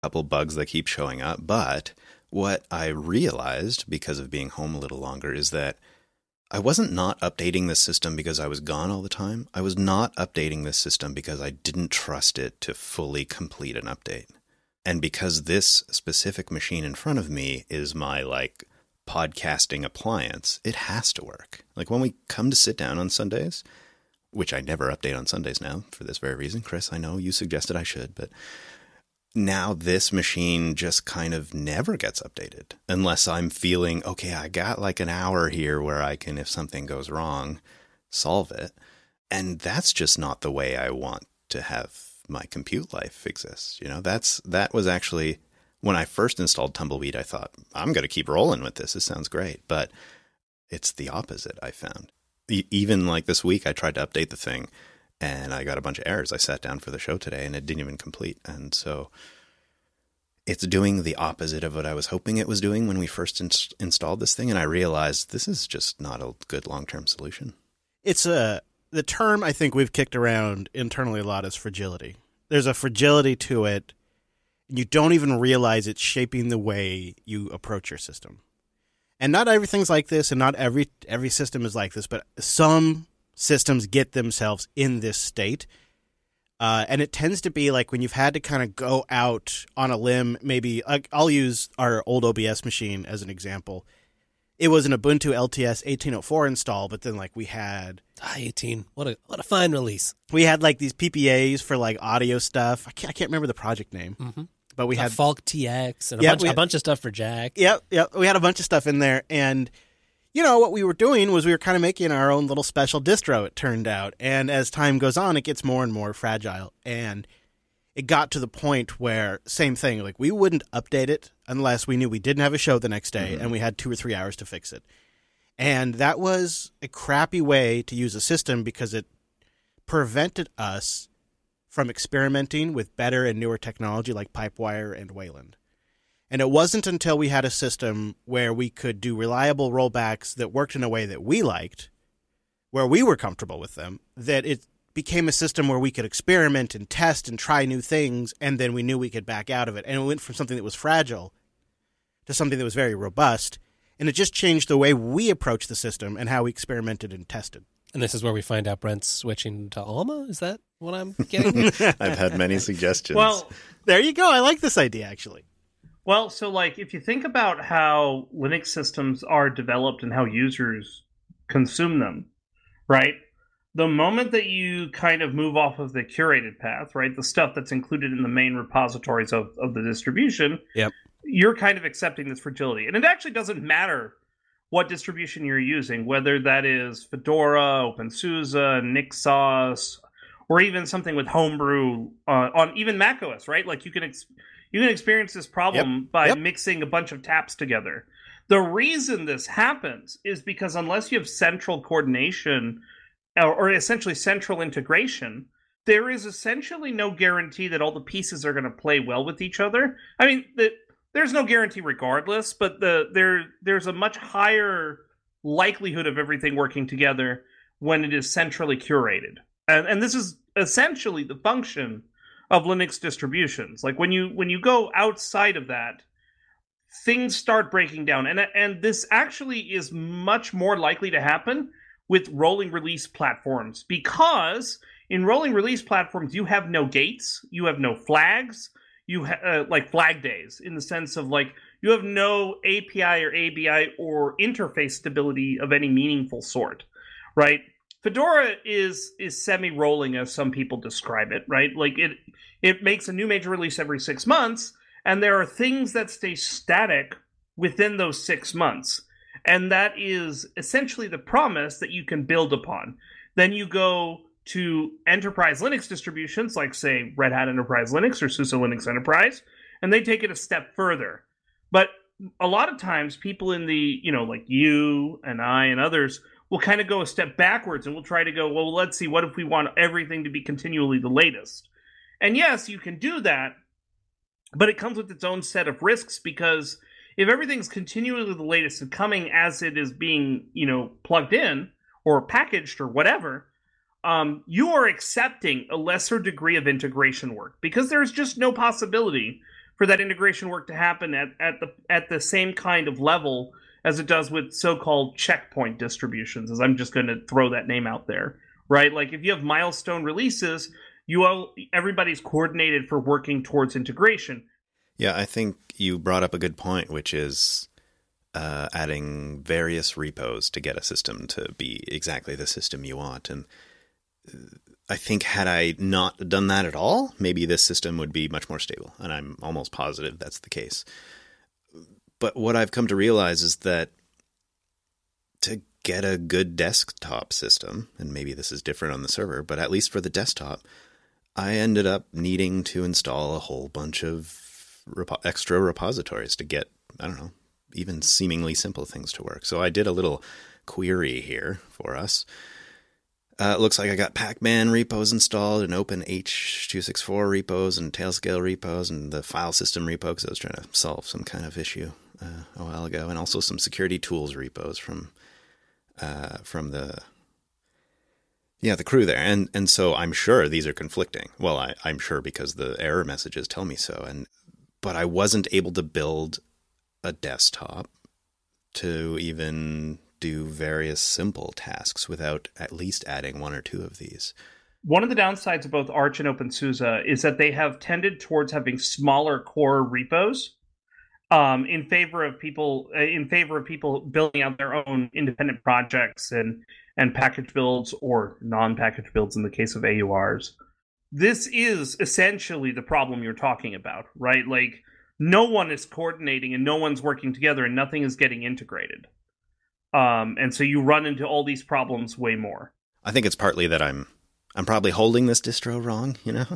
couple bugs that keep showing up. But what I realized because of being home a little longer is that I wasn't not updating the system because I was gone all the time. I was not updating this system because I didn't trust it to fully complete an update. And because this specific machine in front of me is my like podcasting appliance, it has to work. Like when we come to sit down on Sundays, which I never update on Sundays now for this very reason. Chris, I know you suggested I should, but now this machine just kind of never gets updated unless I'm feeling, okay, I got like an hour here where I can, if something goes wrong, solve it. And that's just not the way I want to have my compute life exist. You know, that was actually when I first installed Tumbleweed, I thought, I'm going to keep rolling with this. This sounds great. But it's the opposite, I found. Even like this week, I tried to update the thing and I got a bunch of errors. I sat down for the show today and it didn't even complete. And so it's doing the opposite of what I was hoping it was doing when we first installed this thing. And I realized this is just not a good long-term solution. It's the term I think we've kicked around internally a lot is fragility. There's a fragility to it. You don't even realize it's shaping the way you approach your system. And not everything's like this, and not every system is like this, but some systems get themselves in this state. And it tends to be like when you've had to kind of go out on a limb, maybe I'll use our old OBS machine as an example. It was an Ubuntu LTS 1804 install, but then like we had 18. What a fine release. We had like these PPAs for like audio stuff. I can't remember the project name. Mm-hmm. But we had Falk TX and a bunch of stuff for Jack. Yep. We had a bunch of stuff in there, and you know what we were doing was we were kind of making our own little special distro. It turned out, and as time goes on, it gets more and more fragile, and it got to the point where same thing. Like we wouldn't update it unless we knew we didn't have a show the next day, and we had 2 or 3 hours to fix it. And that was a crappy way to use a system because it prevented us from experimenting with better and newer technology like Pipewire and Wayland. And it wasn't until we had a system where we could do reliable rollbacks that worked in a way that we liked, where we were comfortable with them, that it became a system where we could experiment and test and try new things, and then we knew we could back out of it. And it went from something that was fragile to something that was very robust, and it just changed the way we approached the system and how we experimented and tested. And this is where we find out Brent's switching to Alma? Is that what I'm getting? I've had many suggestions. Well, there you go. I like this idea, actually. Well, so like if you think about how Linux systems are developed and how users consume them, right? The moment that you kind of move off of the curated path, right, the stuff that's included in the main repositories of the distribution, yep, you're kind of accepting this fragility. And it actually doesn't matter what distribution you're using, whether that is Fedora, OpenSUSE, NixOS, or even something with Homebrew on even macOS, right? Like you can experience this problem by mixing a bunch of taps together. The reason this happens is because unless you have central coordination or essentially central integration, there is essentially no guarantee that all the pieces are going to play well with each other. I mean, there's no guarantee regardless, but there's a much higher likelihood of everything working together when it is centrally curated. And this is essentially the function of Linux distributions. Like when you go outside of that, things start breaking down. And this actually is much more likely to happen with rolling release platforms, because in rolling release platforms, you have no gates, you have no flags, you like flag days, in the sense of like you have no API or ABI or interface stability of any meaningful sort, right? Fedora is semi-rolling, as some people describe it, right? Like it makes a new major release every 6 months, and there are things that stay static within those 6 months. And that is essentially the promise that you can build upon. Then you go to enterprise Linux distributions, like, say, Red Hat Enterprise Linux or SUSE Linux Enterprise, and they take it a step further. But a lot of times, people in the, like you and I and others will kind of go a step backwards, and we'll try to go, well, let's see, what if we want everything to be continually the latest? And yes, you can do that, but it comes with its own set of risks, because if everything's continually the latest and coming as it is being, plugged in or packaged or whatever, you are accepting a lesser degree of integration work, because there's just no possibility for that integration work to happen at the same kind of level as it does with so-called checkpoint distributions, as I'm just going to throw that name out there, right? Like if you have milestone releases, everybody's coordinated for working towards integration. Yeah, I think you brought up a good point, which is adding various repos to get a system to be exactly the system you want. And I think had I not done that at all, maybe this system would be much more stable. And I'm almost positive that's the case. But what I've come to realize is that to get a good desktop system, and maybe this is different on the server, but at least for the desktop, I ended up needing to install a whole bunch of extra repositories to get, I don't know, even seemingly simple things to work. So I did a little query here for us. It looks like I got Pacman repos installed and OpenH264 repos and Tailscale repos and the file system repo because I was trying to solve some kind of issue a while ago, and also some security tools repos from the crew there. And so I'm sure these are conflicting. Well, I'm sure because the error messages tell me so. But I wasn't able to build a desktop to even do various simple tasks without at least adding one or two of these. One of the downsides of both Arch and OpenSUSE is that they have tended towards having smaller core repos in favor of people building out their own independent projects and package builds or non-package builds in the case of AURs. This is essentially the problem you're talking about, right? Like no one is coordinating and no one's working together and nothing is getting integrated. And so you run into all these problems way more. I think it's partly that I'm probably holding this distro wrong,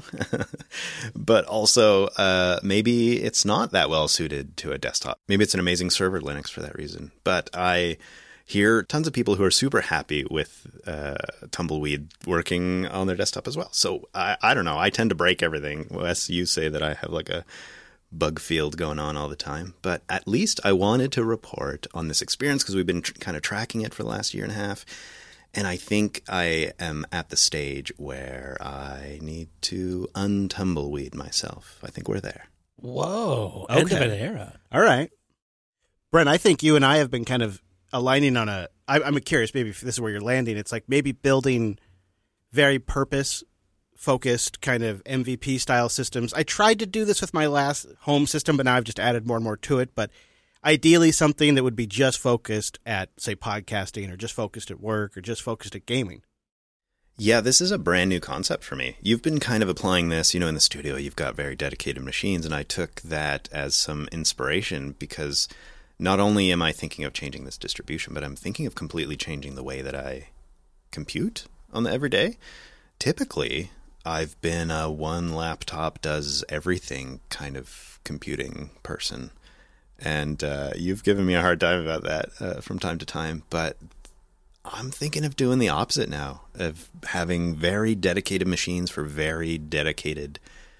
but also maybe it's not that well suited to a desktop. Maybe it's an amazing server Linux for that reason. But I hear tons of people who are super happy with Tumbleweed working on their desktop as well. So I don't know. I tend to break everything. Wes, you say that I have like a bug field going on all the time, but at least I wanted to report on this experience because we've been kind of tracking it for the last year and a half. And I think I am at the stage where I need to untumbleweed myself. I think we're there. Whoa. Okay. End of an era. All right. Brent, I think you and I have been kind of aligning on I'm curious, maybe if this is where you're landing. It's like maybe building very purpose-focused kind of MVP-style systems. I tried to do this with my last home system, but now I've just added more and more to it. But ideally something that would be just focused at, say, podcasting or just focused at work or just focused at gaming. Yeah, this is a brand new concept for me. You've been kind of applying this, in the studio, you've got very dedicated machines, and I took that as some inspiration because not only am I thinking of changing this distribution, but I'm thinking of completely changing the way that I compute on the everyday. Typically, I've been a one laptop does everything kind of computing person. And you've given me a hard time about that from time to time, but I'm thinking of doing the opposite now, of having very dedicated machines for very dedicated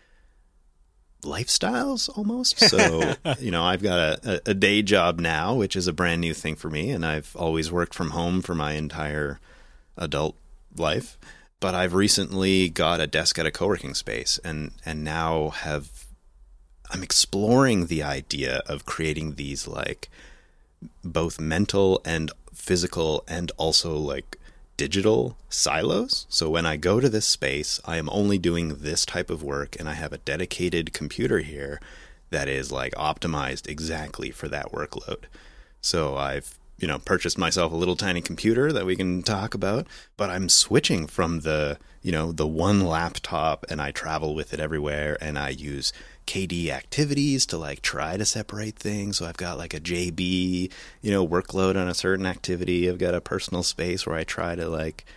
lifestyles almost. So, I've got a day job now, which is a brand new thing for me, and I've always worked from home for my entire adult life. But I've recently got a desk at a co-working space and now I'm exploring the idea of creating these like both mental and physical and also like digital silos. So when I go to this space, I am only doing this type of work and I have a dedicated computer here that is like optimized exactly for that workload. So I've purchased myself a little tiny computer that we can talk about, but I'm switching from the one laptop and I travel with it everywhere and I use KD activities to like try to separate things. So I've got like a JB, workload on a certain activity. I've got a personal space where I try to like,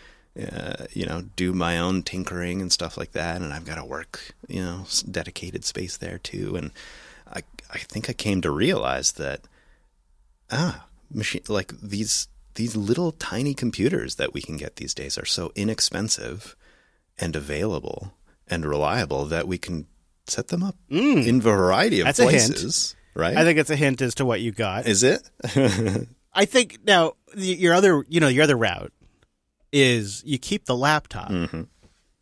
do my own tinkering and stuff like that. And I've got a work, dedicated space there too. And I think I came to realize that, machine like these little tiny computers that we can get these days are so inexpensive and available and reliable that we can set them up in a variety of That's places, right? I think it's a hint as to what you got. Is it? I think now your other route is you keep the laptop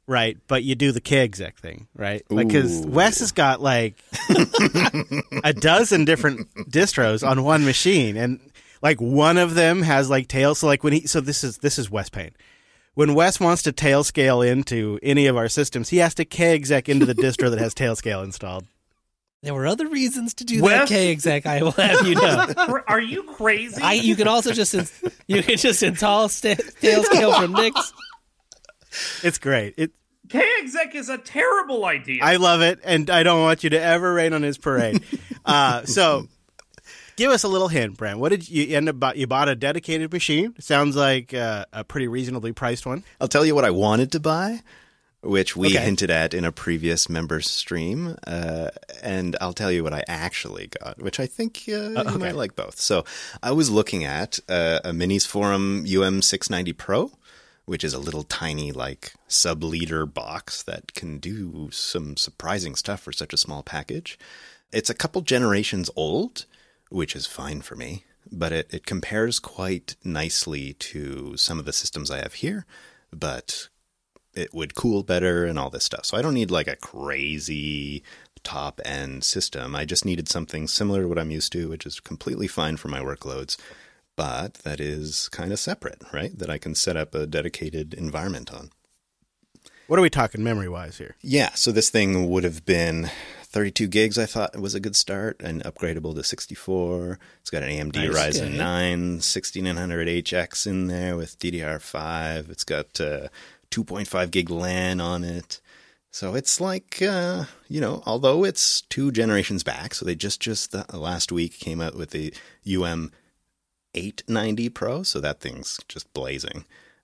right? But you do the K-exec thing, right? Like, because Ooh. Wes has got like a dozen different distros on one machine, and like one of them has like tails. So like this is Wes Payne. When Wes wants to tailscale into any of our systems, he has to K-exec into the distro that has tailscale installed. There were other reasons to do Wes- that K-exec, I will have you know. Are you crazy? You can also just install tailscale from Nix. It's great. K-exec is a terrible idea. I love it, and I don't want you to ever rain on his parade. So, give us a little hint, Brent. What did you end up? You bought a dedicated machine. Sounds like a pretty reasonably priced one. I'll tell you what I wanted to buy, which we Okay. hinted at in a previous member stream, and I'll tell you what I actually got, which I think you might like both. So I was looking at a Minis Forum UM690 Pro, which is a little tiny, like, sub-liter box that can do some surprising stuff for such a small package. It's a couple generations old, which is fine for me, but it compares quite nicely to some of the systems I have here, but it would cool better and all this stuff. So I don't need like a crazy top-end system. I just needed something similar to what I'm used to, which is completely fine for my workloads, but that is kind of separate, right? That I can set up a dedicated environment on. What are we talking memory-wise here? Yeah, so this thing would have been 32 gigs, I thought was a good start, and upgradable to 64. It's got an AMD Nice. Ryzen Okay. 9 1600HX in there with DDR5. It's got 2.5 gig LAN on it. So it's like, although it's 2 generations back, so they just last week came out with the UM890 Pro, so that thing's just blazing.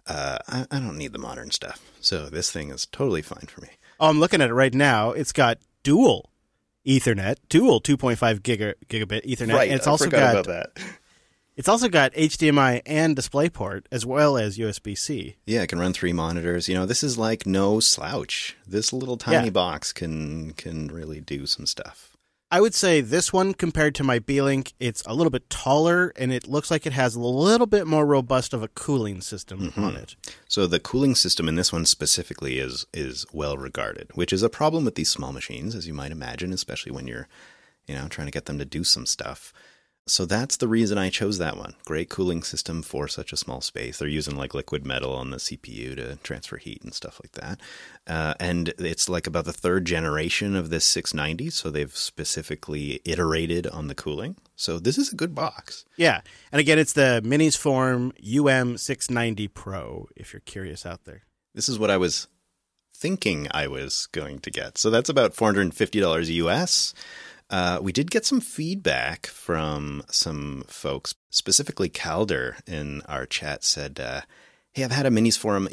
I don't need the modern stuff, so this thing is totally fine for me. Oh, I'm looking at it right now. It's got dual Ethernet, dual 2.5 gigabit Ethernet. Right, and it's I also forgot got about that. It's also got HDMI and DisplayPort as well as USB-C. Yeah, it can run 3 monitors. This is like no slouch. This little tiny Yeah. box can really do some stuff. I would say this one compared to my B-Link, it's a little bit taller and it looks like it has a little bit more robust of a cooling system on it. So the cooling system in this one specifically is well regarded, which is a problem with these small machines, as you might imagine, especially when you're, trying to get them to do some stuff. So that's the reason I chose that one. Great cooling system for such a small space. They're using like liquid metal on the CPU to transfer heat and stuff like that. And it's like about the 3rd generation of this 690, so they've specifically iterated on the cooling. So this is a good box. Yeah. And again, it's the Minis Form UM690 Pro, if you're curious out there. This is what I was thinking I was going to get. So that's about $450 US. We did get some feedback from some folks, specifically Calder in our chat said, hey, I've had a Minis Forum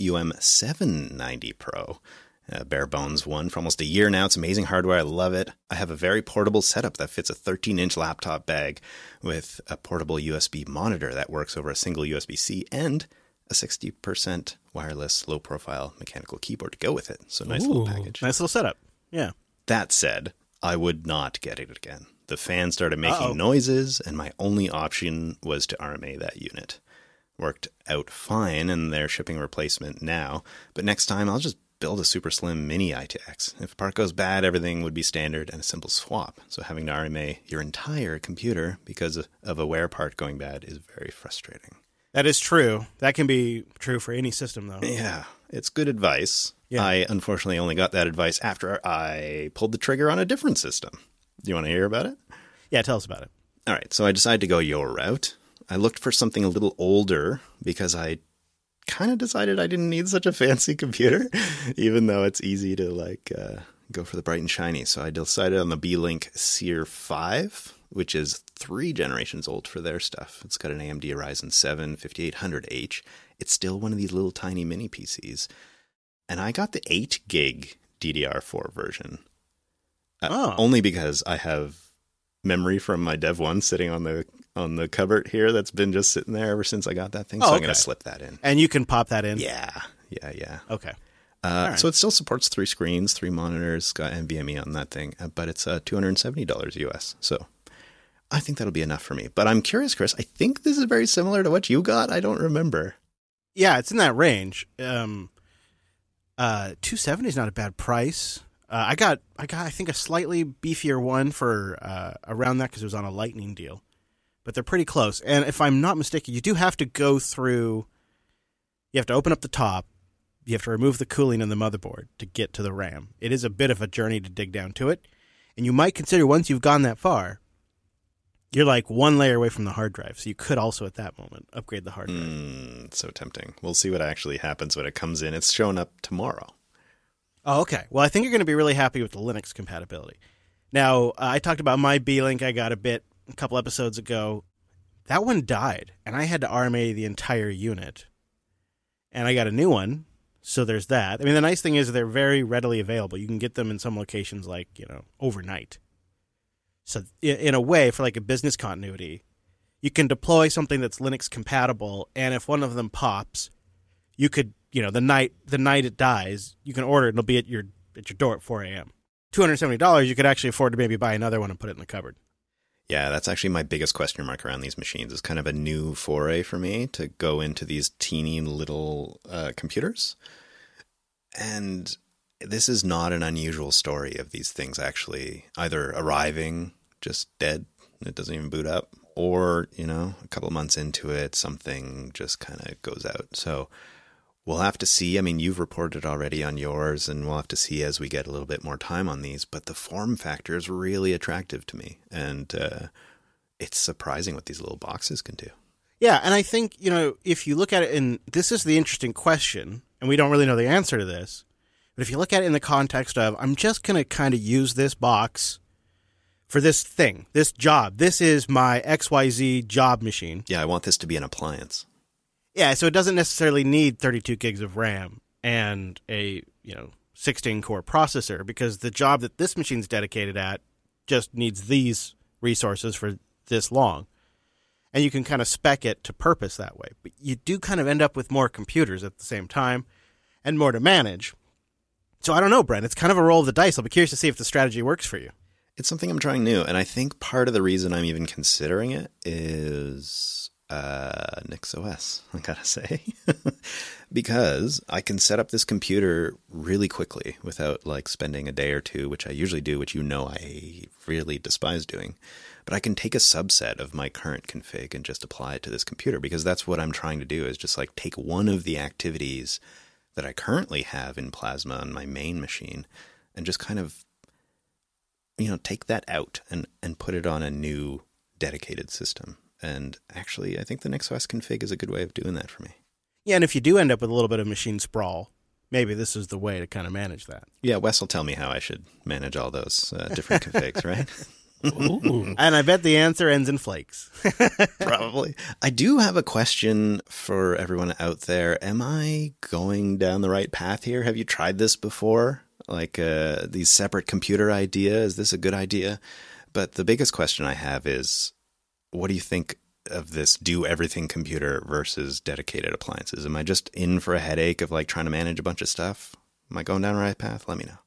UM790 Pro, bare bones one for almost a year now. It's amazing hardware. I love it. I have a very portable setup that fits a 13-inch laptop bag with a portable USB monitor that works over a single USB-C and a 60% wireless low-profile mechanical keyboard to go with it. So nice little Ooh, package. Nice little setup. Yeah. That said, I would not get it again. The fan started making noises, and my only option was to RMA that unit. Worked out fine, and they're shipping a replacement now. But next time, I'll just build a super slim mini ITX. If a part goes bad, everything would be standard and a simple swap. So having to RMA your entire computer because of a wear part going bad is very frustrating. That is true. That can be true for any system, though. Yeah, it's good advice. Yeah. I unfortunately only got that advice after I pulled the trigger on a different system. Do you want to hear about it? Yeah, tell us about it. All right, so I decided to go your route. I looked for something a little older because I kind of decided I didn't need such a fancy computer, even though it's easy to go for the bright and shiny. So I decided on the B-Link Seer 5, which is 3 generations old for their stuff. It's got an AMD Ryzen 7 5800H. It's still one of these little tiny mini PCs. And I got the 8 gig DDR4 version. Only because I have memory from my Dev 1 sitting on the cupboard here that's been just sitting there ever since I got that thing. So I'm going to slip that in. And you can pop that in? Yeah. Okay. So it still supports 3 screens, 3 monitors, got NVMe on that thing, but it's $270 US. So I think that'll be enough for me. But I'm curious, Chris, I think this is very similar to what you got. I don't remember. Yeah, it's in that range. $270 is not a bad price. I got I think a slightly beefier one for around that because it was on a Lightning deal, but they're pretty close. And if I'm not mistaken, you do have to go through. You have to open up the top. You have to remove the cooling in the motherboard to get to the RAM. It is a bit of a journey to dig down to it, and you might consider once you've gone that far, you're like one layer away from the hard drive. So you could also at that moment upgrade the hard drive. It's so tempting. We'll see what actually happens when it comes in. It's showing up tomorrow. Oh, okay. Well, I think you're going to be really happy with the Linux compatibility. Now, I talked about my B-Link I got a couple episodes ago. That one died, and I had to RMA the entire unit. And I got a new one, so there's that. I mean, the nice thing is they're very readily available. You can get them in some locations like, overnight. So in a way, for like a business continuity, you can deploy something that's Linux compatible, and if one of them pops, you could, the night it dies, you can order it and it'll be at your door at 4 a.m. $270, you could actually afford to maybe buy another one and put it in the cupboard. Yeah, that's actually my biggest question mark around these machines. It's kind of a new foray for me to go into these teeny little computers. And this is not an unusual story of these things actually either arriving just dead, it doesn't even boot up, or, a couple of months into it, something just kind of goes out. So we'll have to see. I mean, you've reported already on yours, and we'll have to see as we get a little bit more time on these. But the form factor is really attractive to me, and it's surprising what these little boxes can do. Yeah, and I think, if you look at it, and this is the interesting question, and we don't really know the answer to this, but if you look at it in the context of, I'm just going to kind of use this box for this thing, this job. This is my XYZ job machine. Yeah, I want this to be an appliance. Yeah, so it doesn't necessarily need 32 gigs of RAM and a 16-core processor, because the job that this machine's dedicated at just needs these resources for this long. And you can kind of spec it to purpose that way. But you do kind of end up with more computers at the same time and more to manage. So I don't know, Brent. It's kind of a roll of the dice. I'll be curious to see if the strategy works for you. It's something I'm trying new, and I think part of the reason I'm even considering it is NixOS, I gotta say. Because I can set up this computer really quickly without spending a day or two, which I usually do, which I really despise doing. But I can take a subset of my current config and just apply it to this computer, because that's what I'm trying to do, is just take one of the activities that I currently have in Plasma on my main machine and just kind of take that out and put it on a new dedicated system. And actually, I think the NixOS config is a good way of doing that for me. Yeah, and if you do end up with a little bit of machine sprawl, maybe this is the way to kind of manage that. Yeah, Wes will tell me how I should manage all those different configs, right? Ooh. And I bet the answer ends in flakes. Probably. I do have a question for everyone out there. Am I going down the right path here? Have you tried this before? These separate computer idea? Is this a good idea? But the biggest question I have is, what do you think of this do everything computer versus dedicated appliances? Am I just in for a headache of trying to manage a bunch of stuff? Am I going down the right path? Let me know.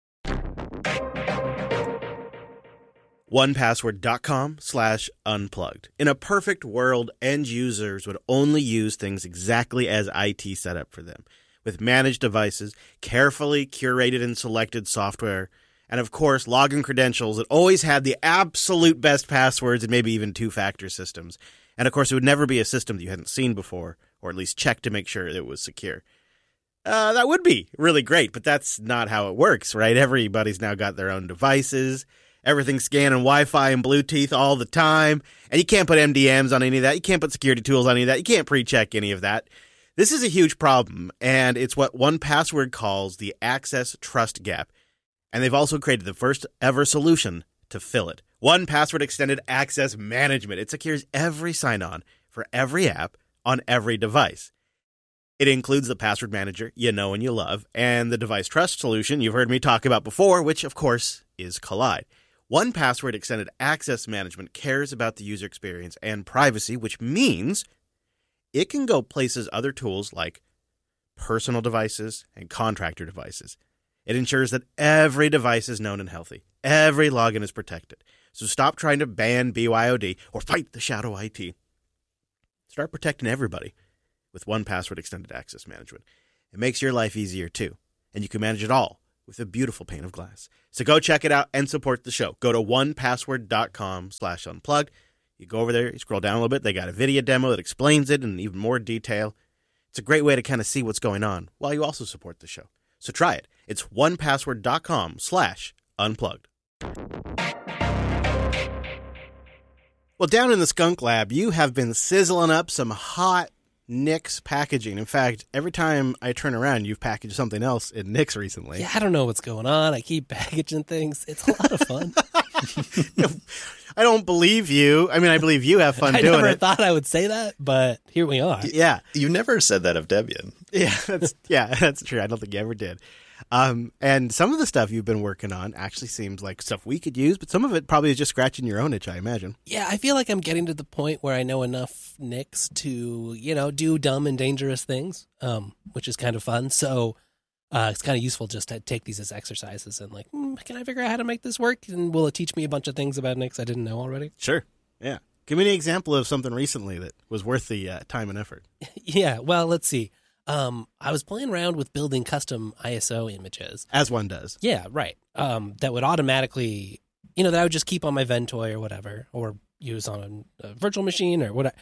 1password.com/unplugged. In a perfect world, end users would only use things exactly as IT set up for them, with managed devices, carefully curated and selected software, and of course, login credentials that always had the absolute best passwords and maybe even two-factor systems. And of course, it would never be a system that you hadn't seen before, or at least checked to make sure it was secure. That would be really great, but that's not how it works, right? Everybody's now got their own devices. Everything's scanning Wi-Fi and Bluetooth all the time. And you can't put MDMs on any of that. You can't put security tools on any of that. You can't pre-check any of that. This is a huge problem, and it's what 1Password calls the access trust gap. And they've also created the first ever solution to fill it. 1Password Extended Access Management. It secures every sign-on for every app on every device. It includes the password manager you know and you love, and the device trust solution you've heard me talk about before, which, of course, is Collide. 1Password Extended Access Management cares about the user experience and privacy, which means it can go places other tools like personal devices and contractor devices. It ensures that every device is known and healthy. Every login is protected. So stop trying to ban BYOD or fight the shadow IT. Start protecting everybody with 1Password Extended Access Management. It makes your life easier too. and you can manage it all with a beautiful pane of glass. So go check it out and support the show. Go to onepassword.com/unplugged. You go over there, you scroll down a little bit. They got a video demo that explains it in even more detail. It's a great way to kind of see what's going on while you also support the show. So try it. It's onepassword.com/unplugged. Well, down in the Skunk Lab, you have been sizzling up some hot Nix packaging. In fact, every time I turn around, you've packaged something else in Nix recently. Yeah, I don't know what's going on. I keep packaging things. It's a lot of fun. I don't believe you. I mean, I believe you have fun doing it. I never thought I would say that, but here we are. Yeah. You never said that of Debian. Yeah, that's true. I don't think you ever did. And some of the stuff you've been working on actually seems like stuff we could use, but some of it probably is just scratching your own itch, I imagine. Yeah, I feel like I'm getting to the point where I know enough Nix to, do dumb and dangerous things, which is kind of fun. So it's kind of useful just to take these as exercises and like, can I figure out how to make this work? And will it teach me a bunch of things about Nix I didn't know already? Sure. Yeah. Give me an example of something recently that was worth the time and effort. Yeah, well, let's see. I was playing around with building custom ISO images. As one does. Yeah, right. That would automatically, that I would just keep on my Ventoy or whatever, or use on a virtual machine or whatever.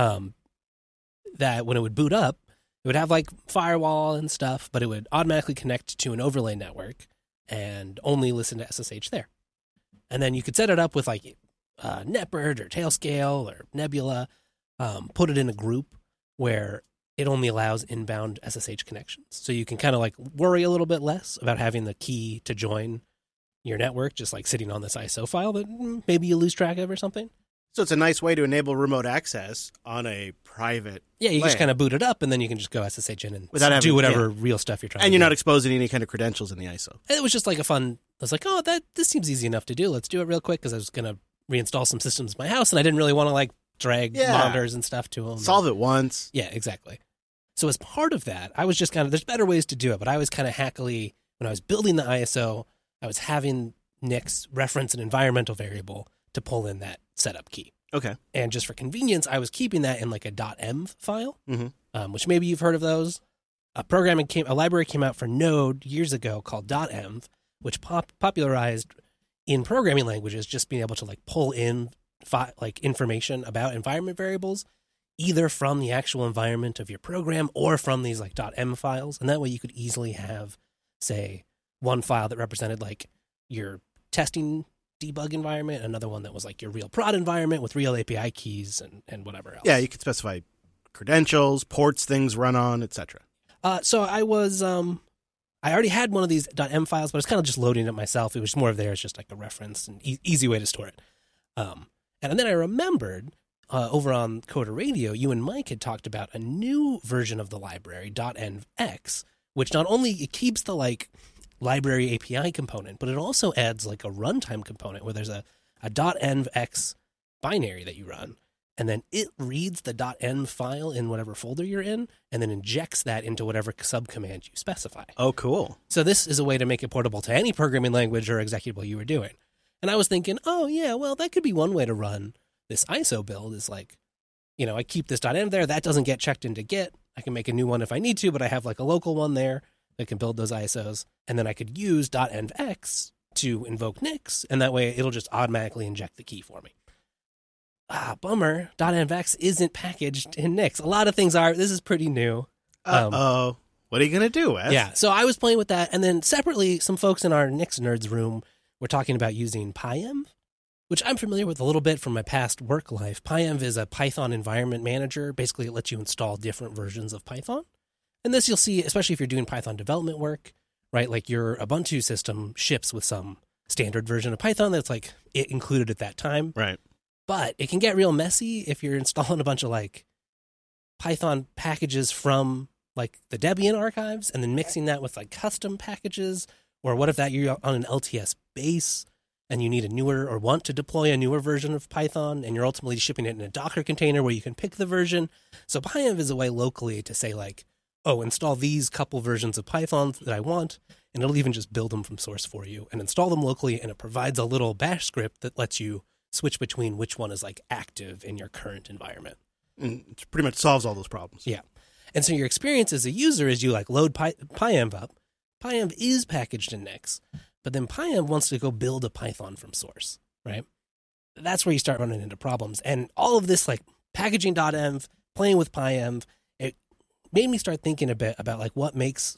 That when it would boot up, it would have like firewall and stuff, but it would automatically connect to an overlay network and only listen to SSH there. And then you could set it up with like Netbird or Tailscale or Nebula, put it in a group where it only allows inbound SSH connections. So you can kind of like worry a little bit less about having the key to join your network just like sitting on this ISO file that maybe you lose track of or something. So it's a nice way to enable remote access on a private Yeah, you LAN. just kind of boot it up and then you can just go SSH in and Without do having- whatever real stuff you're trying to do. And you're not exposing any kind of credentials in the ISO. It was just like a fun, I was like, this seems easy enough to do. Let's do it real quick because I was going to reinstall some systems in my house and I didn't really want to like drag monitors and stuff to them. Solve it once. Yeah, exactly. So as part of that, I was just kind of, there's better ways to do it, but I was kind of hackily, when I was building the ISO, I was having Nix reference an environmental variable to pull in that setup key. Okay. And just for convenience, I was keeping that in like a .env file, Mm-hmm. which maybe you've heard of those. A library came out for Node years ago called .env, which popularized in programming languages just being able to like pull in like information about environment variables, either from the actual environment of your program or from these like .env files. And that way you could easily have, say, one file that represented like your testing debug environment, another one that was like your real prod environment with real API keys and whatever else. Yeah, you could specify credentials, ports things run on, etc. So I was, I already had one of these .env files, but I was kind of just loading it myself. It was more of there as just like a reference and easy way to store it. And then I remembered over on Coder Radio, you and Mike had talked about a new version of the library, .envx, which not only it keeps the like library API component, but it also adds like a runtime component where there's a .envx binary that you run, and then it reads the .env file in whatever folder you're in, and then injects that into whatever subcommand you specify. Oh, cool. So this is a way to make it portable to any programming language or executable you were doing. And I was thinking, oh yeah, well that could be one way to run this ISO build is like, I keep this .env there, that doesn't get checked into Git. I can make a new one if I need to, but I have like a local one there that can build those ISOs. And then I could use .envx to invoke Nix, and that way it'll just automatically inject the key for me. Bummer, .envx isn't packaged in Nix. A lot of things are. This is pretty new. Uh-oh. What are you going to do, Wes? Yeah, so I was playing with that, and then separately, some folks in our Nix Nerds room were talking about using PyEnv, which I'm familiar with a little bit from my past work life. PyEnv is a Python environment manager. Basically, it lets you install different versions of Python. And this you'll see, especially if you're doing Python development work, right? Like your Ubuntu system ships with some standard version of Python that's like it included at that time. Right. But it can get real messy if you're installing a bunch of like Python packages from like the Debian archives and then mixing that with like custom packages. Or what if that you're on an LTS base and you need a newer or want to deploy a newer version of Python and you're ultimately shipping it in a Docker container where you can pick the version. So PyEnv is a way locally to say like, oh, install these couple versions of Python that I want, and it'll even just build them from source for you and install them locally, and it provides a little bash script that lets you switch between which one is like active in your current environment. And it pretty much solves all those problems. Yeah. And so your experience as a user is you like load PyEnv up, PyEnv is packaged in Nix, but then PyEnv wants to go build a Python from source, right? That's where you start running into problems. And all of this, like packaging.env, playing with PyEnv, it made me start thinking a bit about like what makes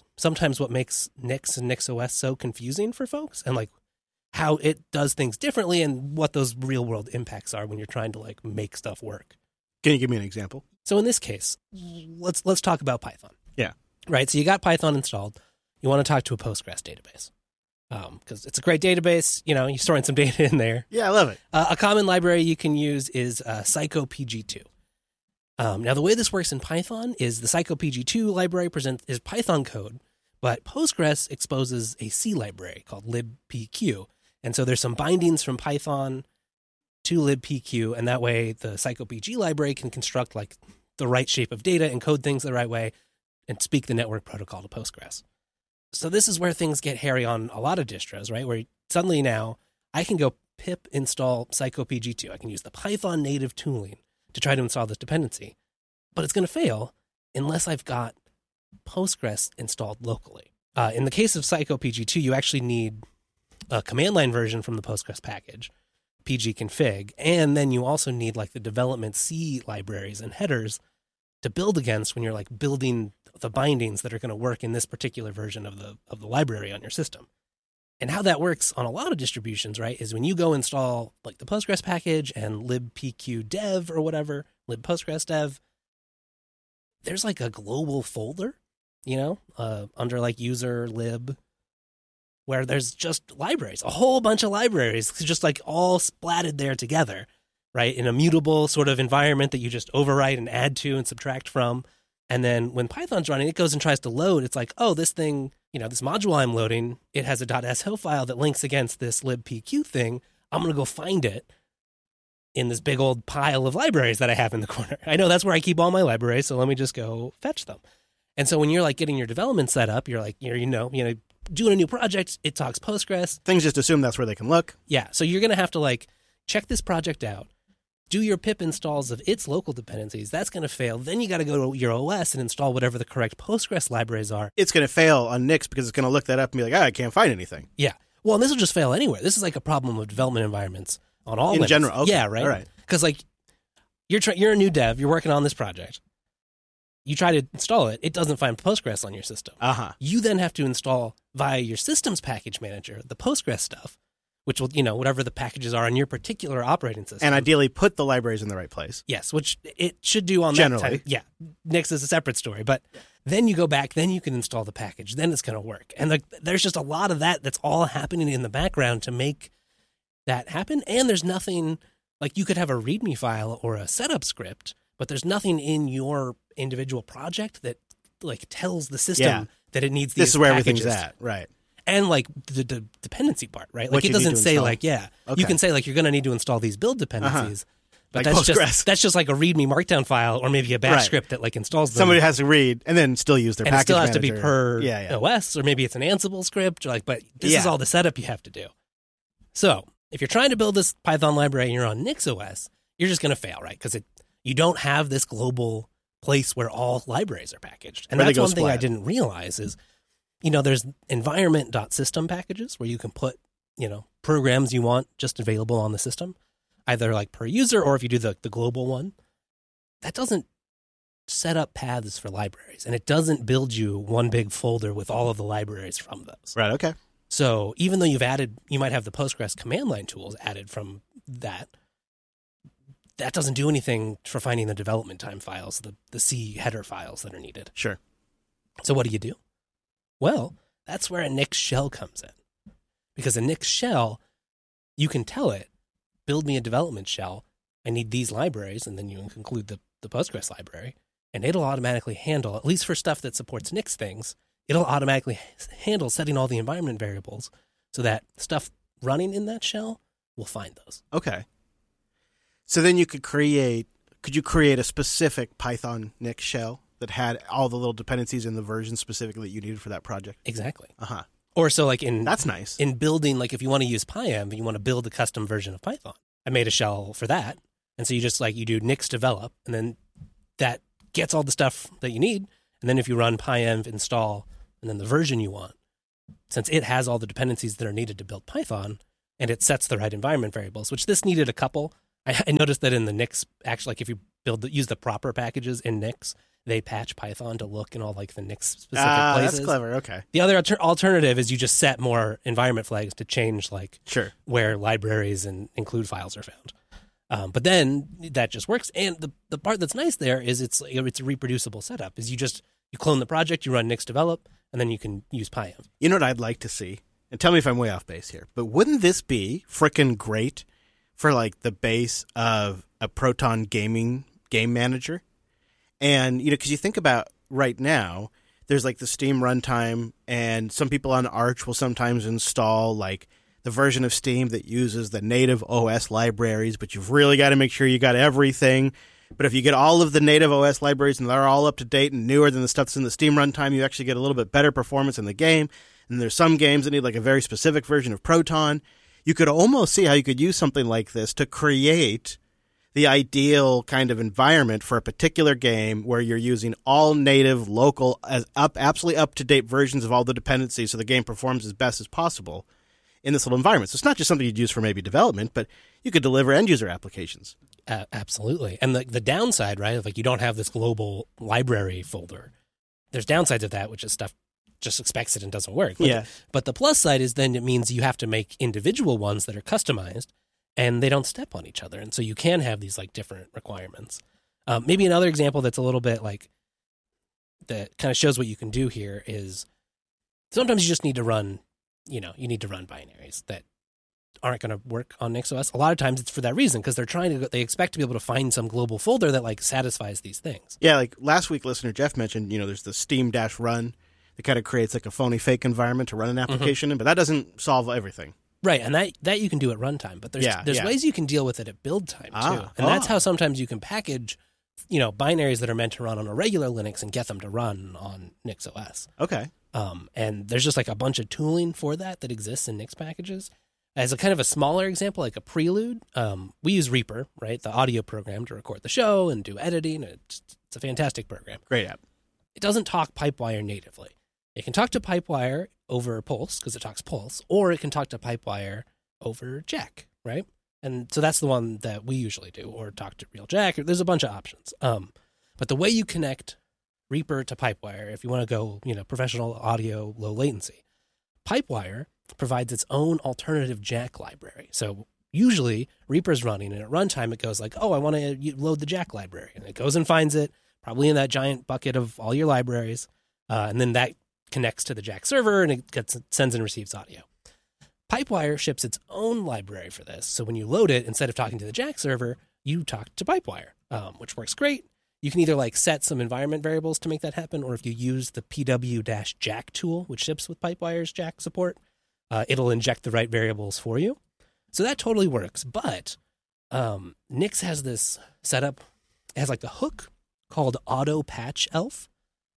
Nix and NixOS so confusing for folks, and like how it does things differently and what those real world impacts are when you're trying to like make stuff work. Can you give me an example? So in this case, let's talk about Python. Yeah. Right. So you got Python installed. You want to talk to a Postgres database because it's a great database. You know, you're storing some data in there. Yeah, I love it. A common library you can use is PsychoPG2. Now, the way this works in Python is the PsychoPG2 library is Python code, but Postgres exposes a C library called libpq. And so there's some bindings from Python to libpq, and that way the PsychoPG library can construct like the right shape of data, encode things the right way, and speak the network protocol to Postgres. So this is where things get hairy on a lot of distros, right? Where suddenly now I can go pip install PsychoPG2. I can use the Python native tooling to try to install this dependency, but it's going to fail unless I've got Postgres installed locally. In the case of PsychoPG2, you actually need a command line version from the Postgres package, pgconfig, and then you also need like the development C libraries and headers to build against when you're like building the bindings that are going to work in this particular version of the library on your system. And how that works on a lot of distributions, right, is when you go install like the Postgres package and libpq dev or whatever, libpostgres dev, there's like a global folder, you know, under like user lib, where there's just libraries, a whole bunch of libraries, just like all splatted there together, right, in a mutable sort of environment that you just overwrite and add to and subtract from. And then when Python's running, it goes and tries to load. It's like, oh, this thing, you know, this module I'm loading, it has a .so file that links against this libpq thing. I'm going to go find it in this big old pile of libraries that I have in the corner. I know that's where I keep all my libraries, so let me just go fetch them. And so when you're like getting your development set up, you're like, you're, you know, doing a new project, it talks Postgres. Things just assume that's where they can look. Yeah, so you're going to have to like check this project out, do your pip installs of its local dependencies. That's going to fail. Then you got to go to your OS and install whatever the correct Postgres libraries are. It's going to fail on Nix because it's going to look that up and be like, I can't find anything. Yeah. Well, and this will just fail anywhere. This is like a problem of development environments on all in levels. general. Okay. Yeah, right. All right. Because like you're a new dev, you're working on this project. You try to install it, it doesn't find Postgres on your system. Uh-huh. You then have to install via your systems package manager the Postgres stuff, which will, you know, whatever the packages are on your particular operating system. And ideally put the libraries in the right place. Yes, which it should do on Generally. that time. Yeah. Nix is a separate story. But then you go back, then you can install the package. Then it's going to work. And there's just a lot of that's all happening in the background to make that happen. And there's nothing, like you could have a README file or a setup script, but there's nothing in your individual project that like tells the system that it needs these This is where packages. everything's at. Right. And like the dependency part, right? What Like it you need doesn't to say install. like, yeah, Okay. you can say like you're going to need to install these build dependencies, but Like that's just like a README Markdown file or maybe a bash Right. script that like installs them. Somebody has to read and then still use their and it package still has to be manager. per Yeah. OS, or maybe it's an Ansible script, or like, but this is Yeah. all the setup you have to do. So if you're trying to build this Python library and you're on NixOS, you're just going to fail, right? Because you don't have this global place where all libraries are packaged. And Where they that's go one thing I splat. didn't realize is, you know, there's environment.system packages where you can put, you know, programs you want just available on the system, either like per user or if you do the global one. That doesn't set up paths for libraries, and it doesn't build you one big folder with all of the libraries from those. Right. Okay. So even though you might have the Postgres command line tools added from that doesn't do anything for finding the development time files, the C header files that are needed. Sure. So what do? Well, that's where a Nix shell comes in. Because a Nix shell, you can tell it, build me a development shell. I need these libraries, and then you include the Postgres library, and it'll automatically handle, at least for stuff that supports Nix things, it'll automatically handle setting all the environment variables so that stuff running in that shell will find those. Okay. So then could you create a specific Python Nix shell that had all the little dependencies in the version specifically that you needed for that project? Exactly. Uh-huh. Or so like That's nice. in building, like if you want to use PyEnv and you want to build a custom version of Python, I made a shell for that. And so you just like, you do Nix develop, and then that gets all the stuff that you need. And then if you run PyEnv install and then the version you want, since it has all the dependencies that are needed to build Python, and it sets the right environment variables, which this needed a couple. I noticed that in the Nix, actually, like if you use the proper packages in Nix, they patch Python to look in all like the Nix specific places. That's clever. Okay. The other alternative is you just set more environment flags to change like Sure. where libraries and include files are found. But then that just works. And the part that's nice there is it's a reproducible setup. Is you clone the project, you run Nix develop, and then you can use PyEnv. You know what I'd like to see? And tell me if I'm way off base here, but wouldn't this be frickin' great for like the base of a Proton game manager? And, because you think about right now, there's like the Steam runtime, and some people on Arch will sometimes install like the version of Steam that uses the native OS libraries, but you've really got to make sure you got everything. But if you get all of the native OS libraries and they're all up to date and newer than the stuff that's in the Steam runtime, you actually get a little bit better performance in the game. And there's some games that need like a very specific version of Proton. You could almost see how you could use something like this to create the ideal kind of environment for a particular game where you're using all native, local, absolutely up-to-date versions of all the dependencies so the game performs as best as possible in this little environment. So it's not just something you'd use for maybe development, but you could deliver end-user applications. Absolutely. And the downside, right, like you don't have this global library folder. There's downsides of that, which is stuff just expects it and doesn't work. But the plus side is then it means you have to make individual ones that are customized, and they don't step on each other. And so you can have these like different requirements. Maybe another example that's a little bit like that kind of shows what you can do here is sometimes you just need to run, you need to run binaries that aren't going to work on NixOS. A lot of times it's for that reason, because they expect to be able to find some global folder that like satisfies these things. Yeah, like last week listener Jeff mentioned, there's the Steam-run that kind of creates like a phony fake environment to run an application in, but that doesn't solve everything. Right, and that you can do at runtime, but there's ways you can deal with it at build time too. And that's how sometimes you can package, binaries that are meant to run on a regular Linux and get them to run on NixOS. Okay. And there's just like a bunch of tooling for that exists in Nix packages. As a kind of a smaller example, like a prelude, we use Reaper, right, the audio program to record the show and do editing. It's a fantastic program. Great app. It doesn't talk Pipewire natively. It can talk to Pipewire over Pulse because it talks Pulse, or it can talk to Pipewire over Jack, right? And so that's the one that we usually do, or talk to real Jack. There's a bunch of options. But the way you connect Reaper to Pipewire, if you want to go, professional audio, low latency, Pipewire provides its own alternative Jack library. So usually Reaper's running, and at runtime it goes like, oh, I want to load the Jack library. And it goes and finds it, probably in that giant bucket of all your libraries. And then that connects to the Jack server, and it sends and receives audio. Pipewire ships its own library for this. So when you load it, instead of talking to the Jack server, you talk to Pipewire, which works great. You can either like set some environment variables to make that happen, or if you use the pw-jack tool, which ships with Pipewire's Jack support, it'll inject the right variables for you. So that totally works. But Nix has this setup. It has like a hook called Auto Patch Elf,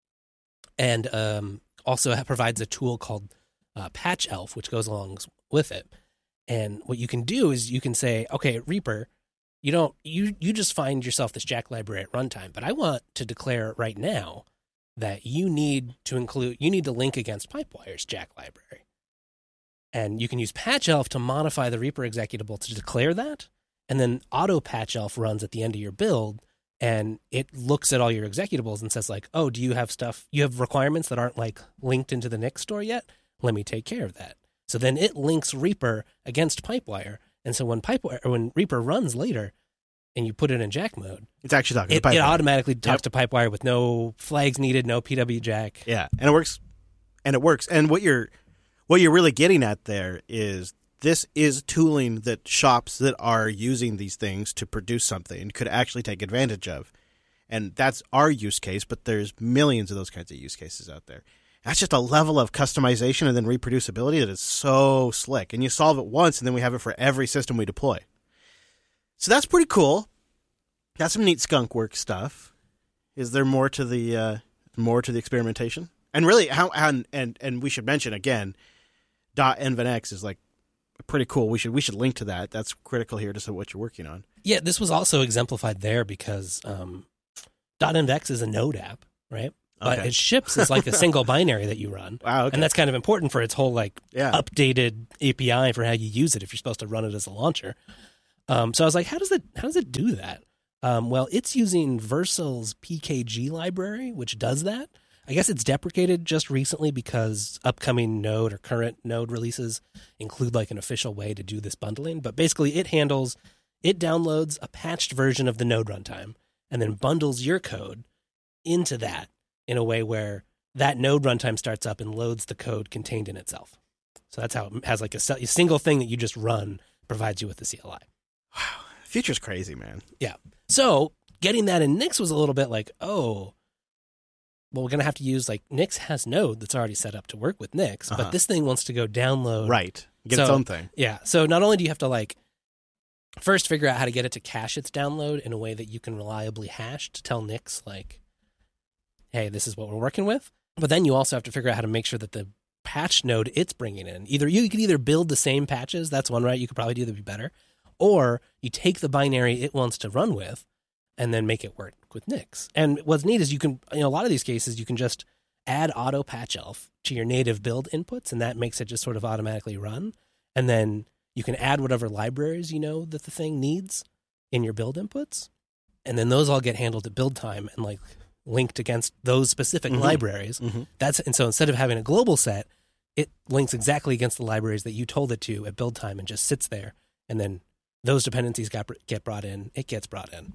and also provides a tool called Patch Elf, which goes along with it. And what you can do is you can say, okay, Reaper, you just find yourself this Jack library at runtime, but I want to declare right now that you need to link against Pipewire's Jack library. And you can use Patch Elf to modify the Reaper executable to declare that, and then Auto Patch Elf runs at the end of your build, and it looks at all your executables and says like, oh, do you have requirements that aren't like linked into the Nix store yet? Let me take care of that. So then it links Reaper against Pipewire. And so when Reaper runs later and you put it in Jack mode, it's actually talking to Pipewire. It automatically talks to Pipewire with no flags needed, no PW Jack. Yeah. And it works. And what you're really getting at there is this is tooling that shops that are using these things to produce something could actually take advantage of. And that's our use case, but there's millions of those kinds of use cases out there. That's just a level of customization and then reproducibility that is so slick. And you solve it once, and then we have it for every system we deploy. So that's pretty cool. That's some neat skunk work stuff. Is there more to the experimentation? And really, and we should mention again, .nvenx is like pretty cool. We should link to that. That's critical here to what you're working on. Yeah, this was also exemplified there because .nvenx is a Node app, right? but Okay. it ships as like a single binary that you run. Wow, okay. And that's kind of important for its whole like Yeah. updated API for how you use it if you're supposed to run it as a launcher. So I was like, how does it do that? Well, it's using Vercel's PKG library, which does that. I guess it's deprecated just recently because upcoming Node or current Node releases include like an official way to do this bundling. But basically it downloads a patched version of the Node runtime and then bundles your code into that in a way where that Node runtime starts up and loads the code contained in itself. So that's how it has like a single thing that you just run provides you with the CLI. Wow. Future's crazy, man. Yeah. So getting that in Nix was a little bit like, oh, well, we're going to have to use like Nix has Node that's already set up to work with Nix, but this thing wants to go download. Right. Get its own thing. Yeah. So not only do you have to like first figure out how to get it to cache its download in a way that you can reliably hash to tell Nix like, hey, this is what we're working with. But then you also have to figure out how to make sure that the patch node it's bringing in, you could either build the same patches. That's one right. You could probably do that be better. Or you take the binary it wants to run with and then make it work with Nix. And what's neat is you can, a lot of these cases, you can just add auto patch elf to your native build inputs, and that makes it just sort of automatically run. And then you can add whatever libraries you know that the thing needs in your build inputs. And then those all get handled at build time and like linked against those specific libraries. And so instead of having a global set, it links exactly against the libraries that you told it to at build time and just sits there. And then those dependencies get brought in, it gets brought in.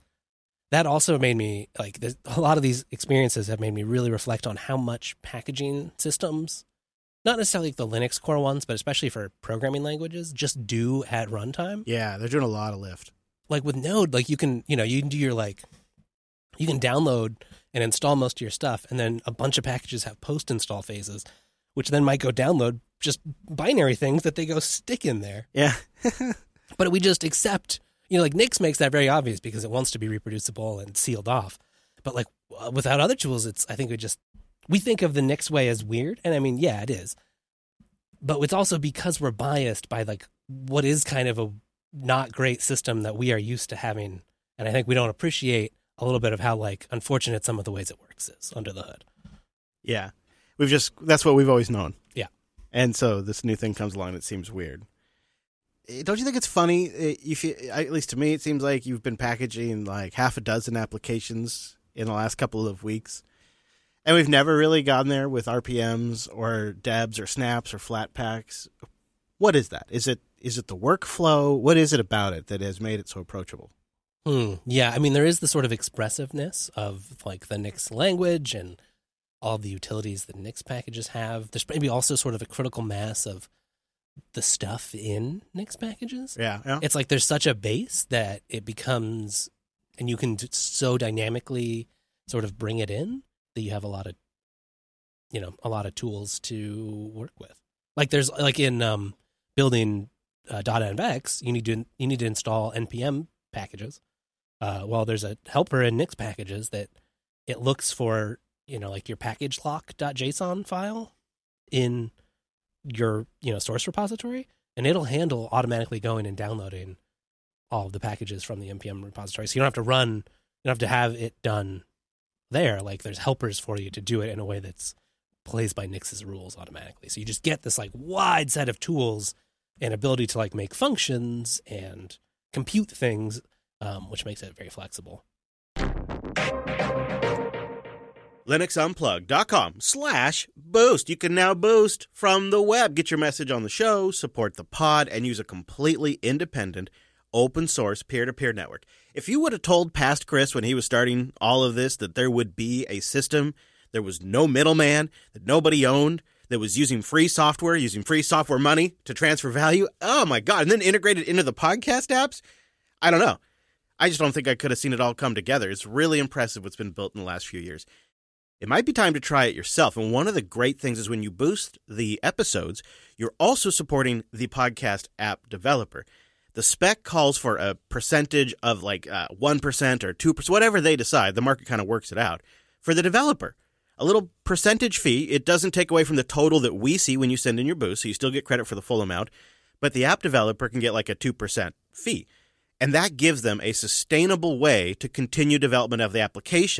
That also made me, like, a lot of these experiences have made me really reflect on how much packaging systems, not necessarily the Linux core ones, but especially for programming languages, just do at runtime. Yeah, they're doing a lot of lift. Like with Node, like you can do your like, you can download and install most of your stuff, and then a bunch of packages have post-install phases, which then might go download just binary things that they go stick in there. Yeah. But we just accept, like Nix makes that very obvious because it wants to be reproducible and sealed off. But like without other tools, I think we think of the Nix way as weird. And I mean, yeah, it is. But it's also because we're biased by like what is kind of a not great system that we are used to having. And I think we don't appreciate a little bit of how like unfortunate some of the ways it works is under the hood. Yeah. That's what we've always known. Yeah. And so this new thing comes along, it seems weird. Don't you think it's funny? At least to me, it seems like you've been packaging like half a dozen applications in the last couple of weeks. And we've never really gotten there with RPMs or debs or snaps or flat packs. What is that? Is it the workflow? What is it about it that has made it so approachable? Yeah, I mean, there is the sort of expressiveness of like the Nix language and all the utilities that Nix packages have. There's maybe also sort of a critical mass of the stuff in Nix packages. Yeah. It's like there's such a base that it becomes, and you can so dynamically sort of bring it in that you have a lot of tools to work with. Like there's like in building .env, you need to install npm packages. Well, there's a helper in Nix packages that it looks for, like your package lock.json file in your, source repository, and it'll handle automatically going and downloading all of the packages from the npm repository. So you don't have to have it done there. Like there's helpers for you to do it in a way that's plays by Nix's rules automatically. So you just get this like wide set of tools and ability to like make functions and compute things, which makes it very flexible. LinuxUnplugged.com/boost. You can now boost from the web. Get your message on the show, support the pod, and use a completely independent, open source, peer-to-peer network. If you would have told past Chris when he was starting all of this that there would be a system, there was no middleman, that nobody owned, that was using free software money to transfer value, oh my God, and then integrated into the podcast apps, I don't know. I just don't think I could have seen it all come together. It's really impressive what's been built in the last few years. It might be time to try it yourself. And one of the great things is when you boost the episodes, you're also supporting the podcast app developer. The spec calls for a percentage of like 1% or 2%, whatever they decide. The market kind of works it out for the developer. A little percentage fee. It doesn't take away from the total that we see when you send in your boost, so you still get credit for the full amount. But the app developer can get like a 2% fee. And that gives them a sustainable way to continue development of the application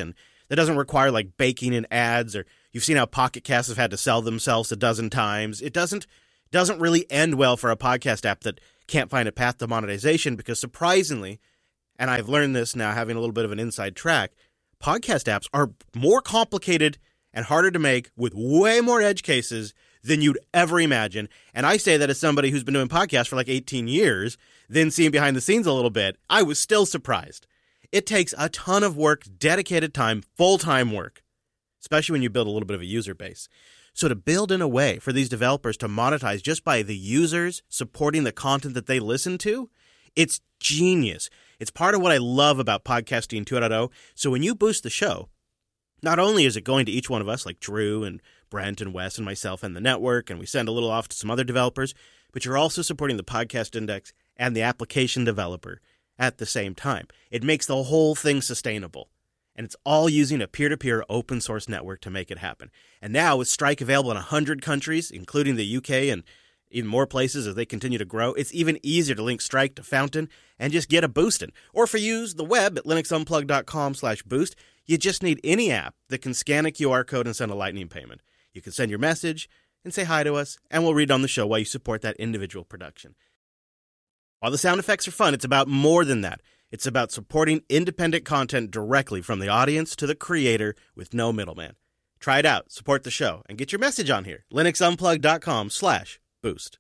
that doesn't require like baking in ads, or you've seen how Pocket Casts have had to sell themselves a dozen times. It doesn't really end well for a podcast app that can't find a path to monetization, because surprisingly, and I've learned this now having a little bit of an inside track, podcast apps are more complicated and harder to make with way more edge cases than you'd ever imagine. And I say that as somebody who's been doing podcasts for like 18 years, then seeing behind the scenes a little bit, I was still surprised. It takes a ton of work, dedicated time, full-time work, especially when you build a little bit of a user base. So to build in a way for these developers to monetize just by the users supporting the content that they listen to, it's genius. It's part of what I love about Podcasting 2.0. So when you boost the show, not only is it going to each one of us, like Drew and Brent and Wes and myself and the network, and we send a little off to some other developers, but you're also supporting the Podcast Index and the application developer at the same time. It makes the whole thing sustainable. And it's all using a peer-to-peer open source network to make it happen. And now with Strike available in 100 countries, including the UK and even more places as they continue to grow, it's even easier to link Strike to Fountain and just get a boostin'. Or if you use the web at linuxunplug.com/boost, you just need any app that can scan a QR code and send a Lightning payment. You can send your message and say hi to us, and we'll read on the show while you support that individual production. While the sound effects are fun, it's about more than that. It's about supporting independent content directly from the audience to the creator with no middleman. Try it out, support the show, and get your message on here. linuxunplug.com/boost.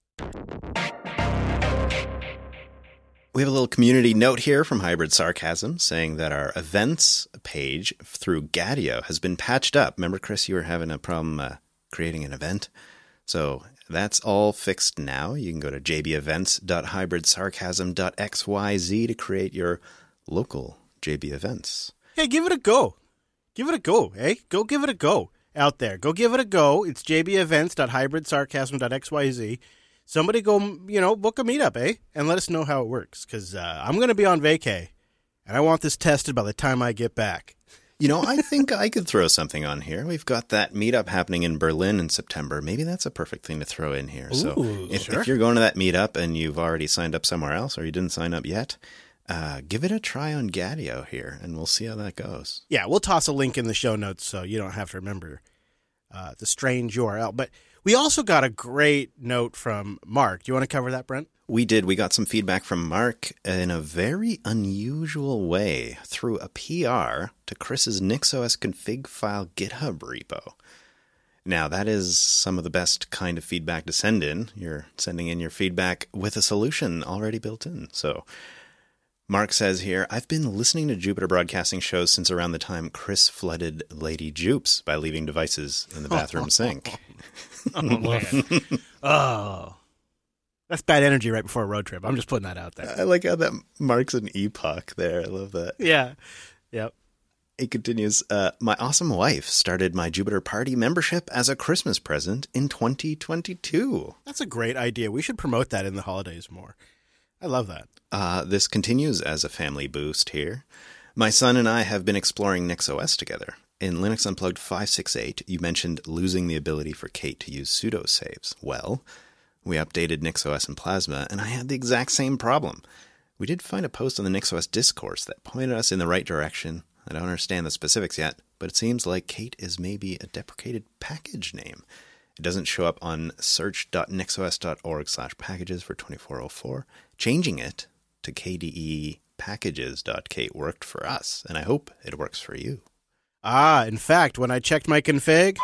We have a little community note here from Hybrid Sarcasm saying that our events page through Gadio has been patched up. Remember, Chris, you were having a problem creating an event? So that's all fixed now. You can go to jbevents.hybridsarcasm.xyz to create your local JB events. Hey, give it a go. Give it a go, eh? Go give it a go out there. Go give it a go. It's jbevents.hybridsarcasm.xyz. Somebody go, book a meetup, eh? And let us know how it works, because I'm going to be on vacay, and I want this tested by the time I get back. I think I could throw something on here. We've got that meetup happening in Berlin in September. Maybe that's a perfect thing to throw in here. Ooh, so if you're going to that meetup and you've already signed up somewhere else or you didn't sign up yet, give it a try on Gadio here, and we'll see how that goes. Yeah, we'll toss a link in the show notes so you don't have to remember the strange URL. But we also got a great note from Mark. Do you want to cover that, Brent? We did. We got some feedback from Mark in a very unusual way through a PR to Chris's NixOS config file GitHub repo. Now, that is some of the best kind of feedback to send in. You're sending in your feedback with a solution already built in. So Mark says here, I've been listening to Jupiter Broadcasting shows since around the time Chris flooded Lady Jupes by leaving devices in the bathroom sink. Oh, man. Oh. That's bad energy right before a road trip. I'm just putting that out there. I like how that marks an epoch there. I love that. Yeah. Yep. It continues, my awesome wife started my Jupiter Party membership as a Christmas present in 2022. That's a great idea. We should promote that in the holidays more. I love that. This continues as a family boost here. My son and I have been exploring NixOS together. In Linux Unplugged 568, you mentioned losing the ability for Kate to use sudo saves. Well, we updated NixOS and Plasma, and I had the exact same problem. We did find a post on the NixOS discourse that pointed us in the right direction. I don't understand the specifics yet, but it seems like Kate is maybe a deprecated package name. It doesn't show up on search.nixos.org/packages for 2404. Changing it to KDE packages.kate worked for us, and I hope it works for you. In fact, when I checked my config,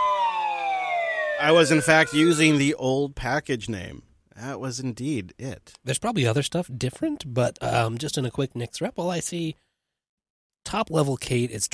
I was in fact using the old package name. That was indeed it. There's probably other stuff different, but just in a quick Nix rep, all I see top level Kate is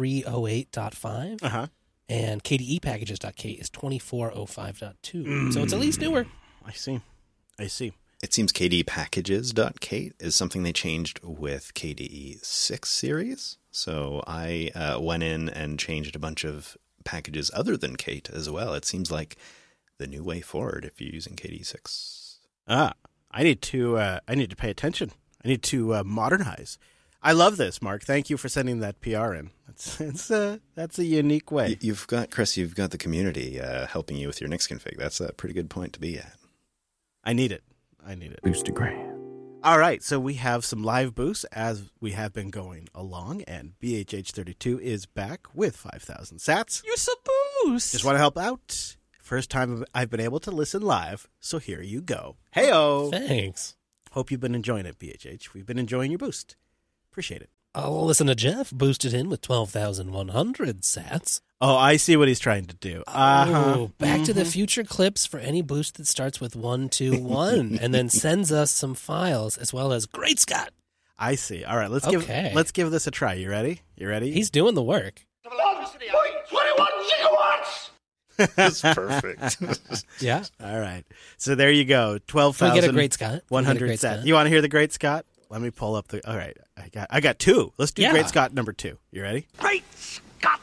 2308.5. Uh-huh. And KDE packages.kate is 2405.2. So it's at least newer. I see. It seems KDE packages.kate is something they changed with KDE 6 series. So I went in and changed a bunch of packages other than Kate as well. It seems like the new way forward if you're using KDE 6. I need to pay attention. I need to modernize. I love this, Mark. Thank you for sending that PR in. That's a unique way. You've got the community helping you with your Nix config. That's a pretty good point to be at. I need it. Boostagram. All right, so we have some live boosts as we have been going along, and BHH32 is back with 5,000 sats. You so boost. Just want to help out. First time I've been able to listen live, so here you go. Hey-o! Thanks. Hope you've been enjoying it, BHH. We've been enjoying your boost. Appreciate it. I'll listen to Jeff boosted in with 12,100 sats. Oh, I see what he's trying to do. Oh, Back to the Future clips for any boost that starts with 121 and then sends us some files as well as Great Scott. I see. All right, let's give this a try. You ready? You ready? He's doing the work. 1.21 gigawatts. That's perfect. Yeah. All right. So there you go. Can we get a 12,000. Great Scott? 100 sats. You want to hear the Great Scott? Let me pull up the. All right. I got two. Let's do Yeah. Great Scott number 2. You ready? Great Scott.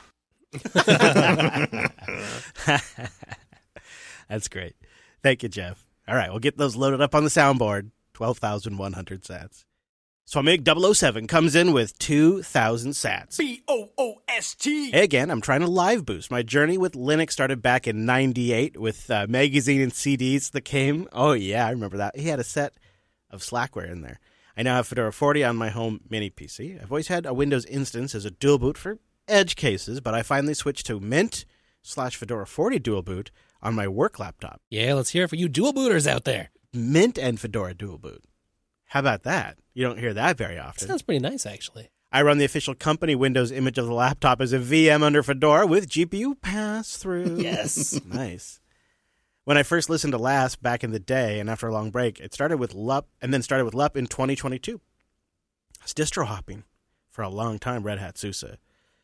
That's great. Thank you, Jeff. All right, we'll get those loaded up on the soundboard. 12,100 sats. Swamig 007 comes in with 2,000 sats. BOOST. Hey again, I'm trying to live boost. My journey with Linux started back in 98 with magazine and CDs that came. Oh, yeah, I remember that. He had a set of Slackware in there. I now have Fedora 40 on my home mini PC. I've always had a Windows instance as a dual boot for edge cases, but I finally switched to Mint/Fedora 40 dual boot on my work laptop. Yeah, let's hear it for you dual booters out there. Mint and Fedora dual boot. How about that? You don't hear that very often. Sounds pretty nice, actually. I run the official company Windows image of the laptop as a VM under Fedora with GPU pass-through. Yes. Nice. When I first listened to LAS back in the day, and after a long break, it started with LUP, and then started with LUP in 2022. I was distro hopping for a long time. Red Hat, SUSE,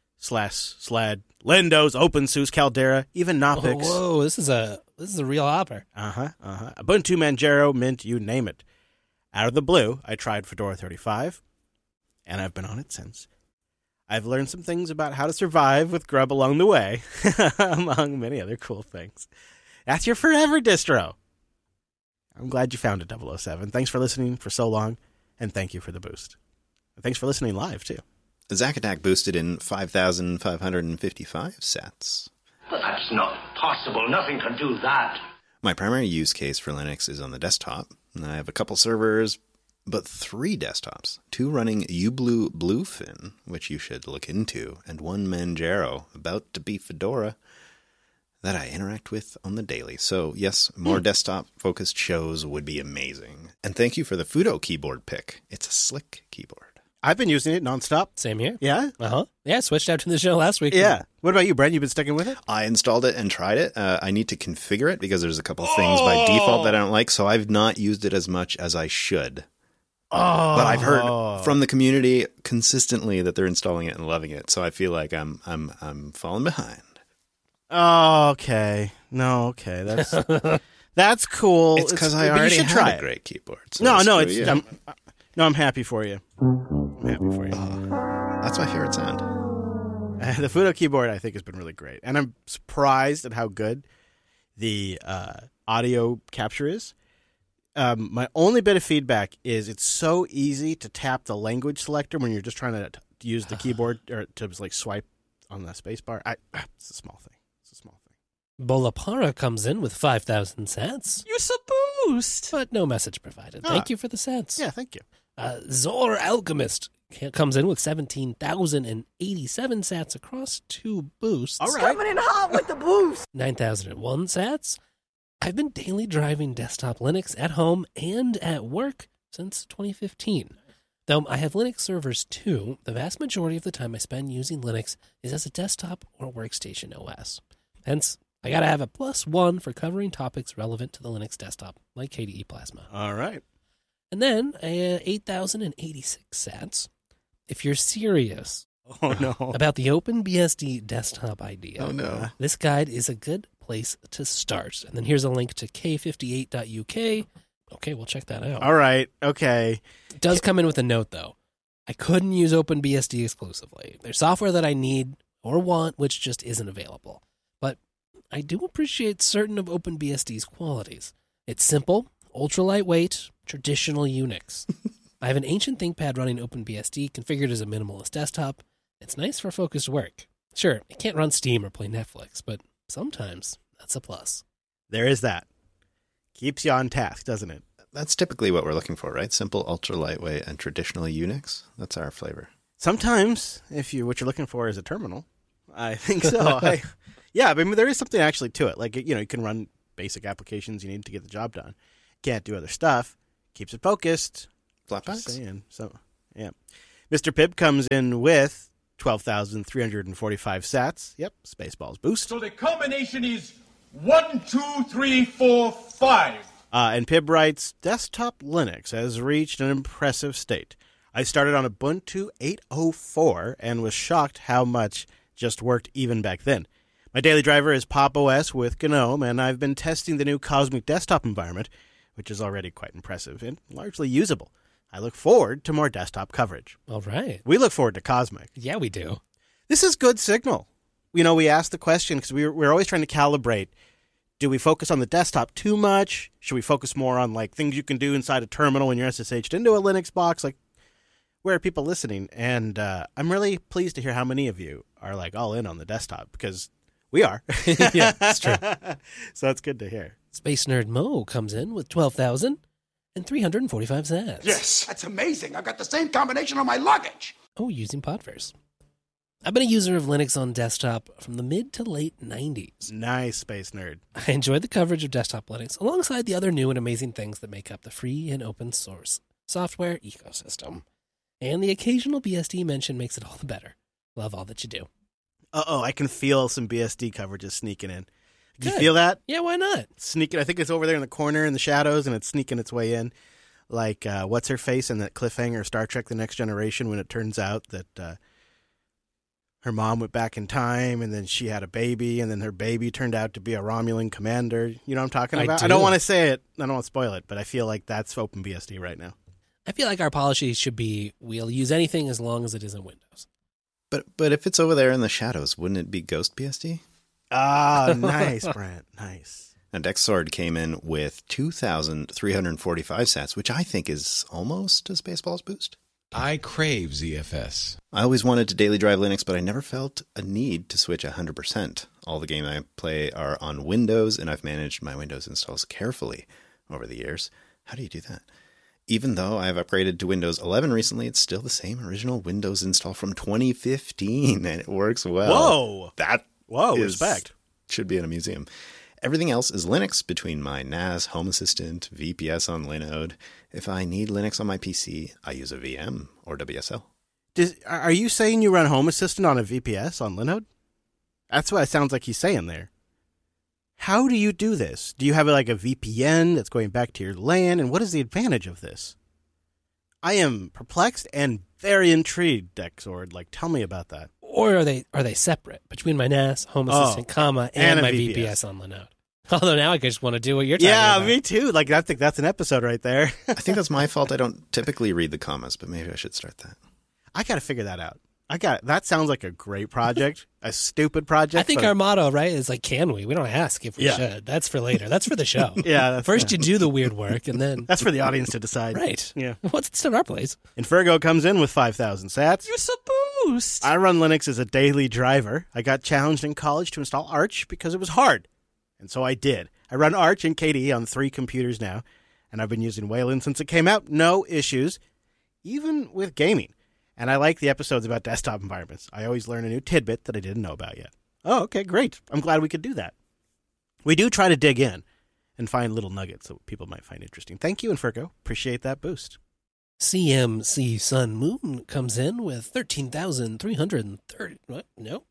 SLAD, Lindows, OpenSUSE, Caldera, even Knoppix. Whoa, this is a real hopper. Ubuntu, Manjaro, Mint, you name it. Out of the blue, I tried Fedora 35, and I've been on it since. I've learned some things about how to survive with Grub along the way, among many other cool things. That's your forever distro. I'm glad you found it, 007. Thanks for listening for so long, and thank you for the boost. And thanks for listening live, too. Zack Attack boosted in 5,555 sats. But that's not possible. Nothing can do that. My primary use case for Linux is on the desktop. I have a couple servers, but 3 desktops. 2 running uBlue Bluefin, which you should look into, and 1 Manjaro, about to be Fedora, that I interact with on the daily. So yes, more desktop-focused shows would be amazing. And thank you for the Fudo keyboard pick. It's a slick keyboard. I've been using it nonstop. Same here. Yeah? Uh-huh. Yeah, I switched out to the show last week. Yeah. What about you, Brent? You been sticking with it? I installed it and tried it. I need to configure it because there's a couple things by default that I don't like, so I've not used it as much as I should. Oh. But I've heard from the community consistently that they're installing it and loving it, so I feel like I'm falling behind. Oh, okay. No, okay. That's cool. It's because but I already you should had try a it. great keyboard. So No, screw it's you. I'm happy for you. I'm happy for you. That's my favorite sound. The Fudo keyboard, I think, has been really great. And I'm surprised at how good the audio capture is. My only bit of feedback is it's so easy to tap the language selector when you're just trying to use the keyboard or to like swipe on the space bar. It's a small thing. Bolapara comes in with 5,000 sats, You so boost. but no message provided. Thank you for the sats. Yeah, thank you. Zor Alchemist comes in with 17,087 sats across 2 boosts. All right. Coming in hot with the boost. 9,001 sats. I've been daily driving desktop Linux at home and at work since 2015. Though I have Linux servers too, the vast majority of the time I spend using Linux is as a desktop or workstation OS. Hence, I gotta have a +1 for covering topics relevant to the Linux desktop, like KDE Plasma. All right. And then 8,086 sats. If you're serious Oh, no. about the OpenBSD desktop idea, Oh no. this guide is a good place to start. And then here's a link to k58.uk. Okay, we'll check that out. All right. Okay. It does come in with a note, though. I couldn't use OpenBSD exclusively. There's software that I need or want, which just isn't available. But I do appreciate certain of OpenBSD's qualities. It's simple, ultra lightweight, traditional Unix. I have an ancient ThinkPad running OpenBSD configured as a minimalist desktop. It's nice for focused work. Sure, it can't run Steam or play Netflix, but sometimes that's a plus. There is that. Keeps you on task, doesn't it? That's typically what we're looking for, right? Simple, ultra lightweight, and traditionally Unix. That's our flavor. Sometimes, what you're looking for is a terminal. I think so. Yeah, but I mean, there is something actually to it. Like, you can run basic applications you need to get the job done. Can't do other stuff. Keeps it focused. Flatpaks? Just saying. So, yeah. Mr. Pibb comes in with 12,345 sats. Yep, Spaceballs boost. So the combination is 1, 2, 3, 4, 5. And Pibb writes, desktop Linux has reached an impressive state. I started on Ubuntu 8.04 and was shocked how much just worked even back then. My daily driver is Pop! OS with GNOME, and I've been testing the new Cosmic desktop environment, which is already quite impressive and largely usable. I look forward to more desktop coverage. All right. We look forward to Cosmic. Yeah, we do. This is good signal. We asked the question because we're always trying to calibrate. Do we focus on the desktop too much? Should we focus more on like things you can do inside a terminal when you're SSH'd into a Linux box? Like, where are people listening? And I'm really pleased to hear how many of you are like all in on the desktop because we are. Yeah, that's true. So that's good to hear. Space Nerd Mo comes in with 12,345 sats. Yes, that's amazing. I've got the same combination on my luggage. Oh, using Podverse. I've been a user of Linux on desktop from the mid to late 90s. Nice, Space Nerd. I enjoyed the coverage of desktop Linux alongside the other new and amazing things that make up the free and open source software ecosystem. And the occasional BSD mention makes it all the better. Love all that you do. Uh-oh, I can feel some BSD coverages sneaking in. Do you Good. feel that? Yeah, why not? Sneaking. I think it's over there in the corner in the shadows, and it's sneaking its way in. Like, what's her face in that cliffhanger Star Trek The Next Generation when it turns out that her mom went back in time, and then she had a baby, and then her baby turned out to be a Romulan commander. You know what I'm talking about? do. I don't want to say it. I don't want to spoil it, but I feel like that's OpenBSD right now. I feel like our policy should be we'll use anything as long as it isn't Windows. But if it's over there in the shadows, wouldn't it be Ghost BSD? Ah, nice, Brent. Nice. And Xorg came in with 2,345 sats, which I think is almost a Spaceballs boost. I crave ZFS. I always wanted to daily drive Linux, but I never felt a need to switch 100%. All the games I play are on Windows, and I've managed my Windows installs carefully over the years. How do you do that? Even though I've upgraded to Windows 11 recently, it's still the same original Windows install from 2015, and it works well. Whoa, is- respect. Should be in a museum. Everything else is Linux between my NAS, Home Assistant, VPS on Linode. If I need Linux on my PC, I use a VM or WSL. Are you saying you run Home Assistant on a VPS on Linode? That's what it sounds like he's saying there. How do you do this? Do you have like a VPN that's going back to your LAN? And what is the advantage of this? I am perplexed and very intrigued, Dexord. Like, tell me about that. Or are they separate between my NAS, Home Assistant, comma, and a my VPS. VPS on Linode? Although now I just want to do what you're talking Yeah, about. me too. Like, I think that's an episode right there. I think that's my fault. I don't typically read the commas, but maybe I should start that. I got to figure that out. That sounds like a great project, a stupid project. I think but- our motto, right, is like, can we? We don't ask if we Yeah. should. That's for later. That's for the show. Yeah, First you do the weird work, and then... that's for the audience to decide. Right. Yeah. What's in our place? And Fergo comes in with 5,000 sats. You're so boost. I run Linux as a daily driver. I got challenged in college to install Arch because it was hard. And so I did. I run Arch and KDE on 3 computers now, and I've been using Wayland since it came out. No issues, even with gaming. And I like the episodes about desktop environments. I always learn a new tidbit that I didn't know about yet. Oh, okay, great. I'm glad we could do that. We do try to dig in and find little nuggets that people might find interesting. Thank you, Inferco. Appreciate that boost. CMC Sun Moon comes in with 13,330... What? No.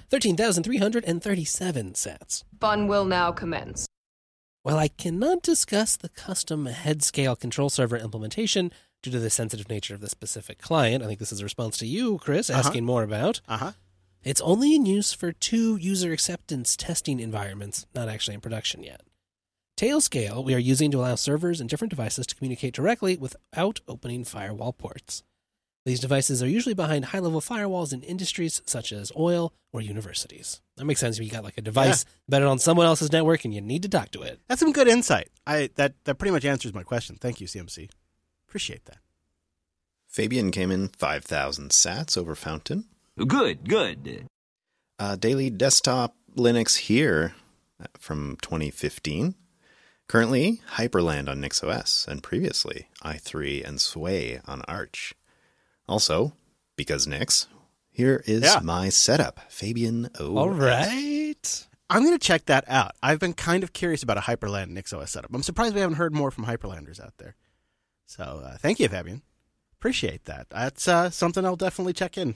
13,337 sats. Fun will now commence. While I cannot discuss the custom head scale control server implementation due to the sensitive nature of the specific client, I think this is a response to you, Chris, asking more about. It's only in use for 2 user acceptance testing environments, not actually in production yet. Tailscale we are using to allow servers and different devices to communicate directly without opening firewall ports. These devices are usually behind high-level firewalls in industries such as oil or universities. That makes sense if you got like a device embedded on someone else's network and you need to talk to it. That's some good insight. That pretty much answers my question. Thank you, CMC. Appreciate that. Fabian came in 5,000 sats over Fountain. Good. Daily desktop Linux here from 2015. Currently, Hyperland on NixOS, and previously, i3 and Sway on Arch. Also, because Nix, here is my setup, Fabian OS. All right. I'm going to check that out. I've been kind of curious about a Hyperland NixOS setup. I'm surprised we haven't heard more from Hyperlanders out there. So thank you, Fabian. Appreciate that. That's something I'll definitely check in